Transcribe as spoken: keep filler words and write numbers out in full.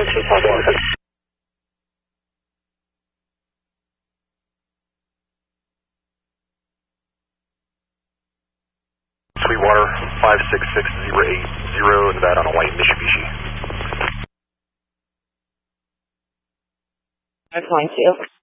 one two seven. Sweetwater five six six zero eight zero in that on a white Mitsubishi. five one two.